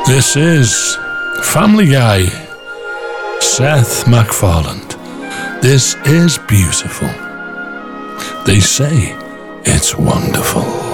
This is Family Guy, Seth MacFarlane. This is beautiful. They say it's wonderful.